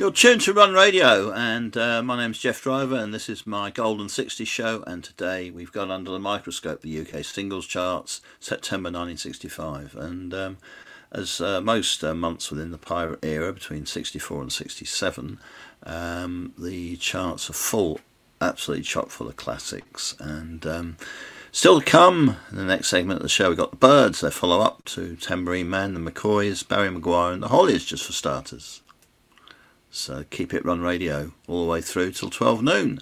You're tuned to Run Radio, and my name's Jeff Driver, and this is my Golden 60s show, and today we've got under the microscope the UK singles charts, September 1965, and as most months within the pirate era, between 64 and 67, the charts are full, absolutely chock full of classics, and still to come, in the next segment of the show, we've got the Byrds, their follow-up to Tambourine Man, the McCoys, Barry Maguire, and the Hollies, just for starters. So keep it Run Radio all the way through till 12 noon.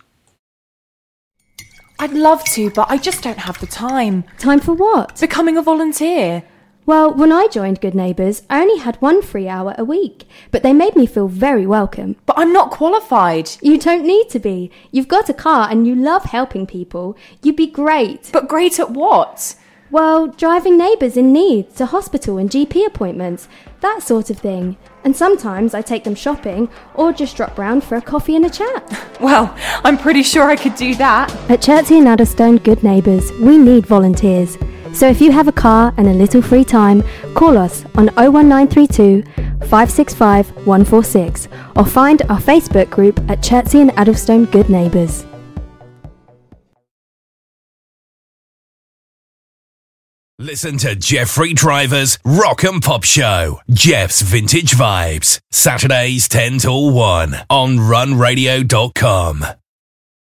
I'd love to, but I just don't have the time. Time for what? Becoming a volunteer. Well, when I joined Good Neighbours, I only had 1 free hour a week, but they made me feel very welcome. But I'm not qualified. You don't need to be. You've got a car and you love helping people. You'd be great. But great at what? Well, driving neighbours in need to hospital and GP appointments, that sort of thing. And sometimes I take them shopping or just drop round for a coffee and a chat. Well, I'm pretty sure I could do that. At Chertsey and Addlestone Good Neighbours, we need volunteers. So if you have a car and a little free time, call us on 01932 565 146 or find our Facebook group at Chertsey and Addlestone Good Neighbours. Listen to Jeffrey Driver's Rock and Pop Show, Jeff's Vintage Vibes, Saturdays 10 till 1 on runradio.com.